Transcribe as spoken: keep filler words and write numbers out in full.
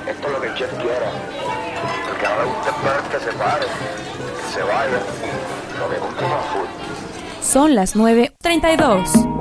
Esto es lo que el chef quiera. Porque no le gusta esperar que se pare, que se vaya. Lo que gusta es más full. Son las nueve treinta y dos.